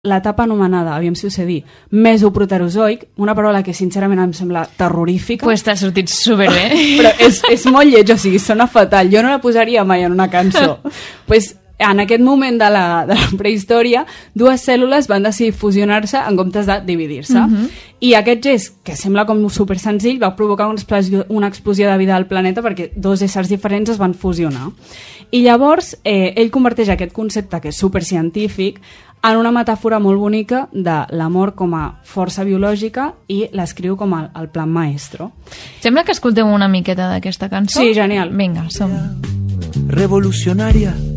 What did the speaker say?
l'etapa anomenada, aviam si ho sé dir, mesoproterozoic, una paraula que sincerament em sembla terrorífica. Pues t'ha sortit superbé. Però és molt lleig, o sigui, sona fatal. Jo no la posaria mai en una cançó. Pues, en aquest moment de la prehistòria, dues cèl·lules van decidir fusionar-se en comptes de dividir-se. I aquest gest, que sembla com super senzill, va provocar una explosió de vida al planeta perquè dos éssers diferents es van fusionar. I llavors, ell converteix aquest concepte, que és supercientífic, en una metàfora molt bonica de l'amor com a força biològica i l'escriu com el plan maestro. Sembla que escoltem una miqueta d'aquesta cançó. Sí, genial. Vinga, som. Revolucionària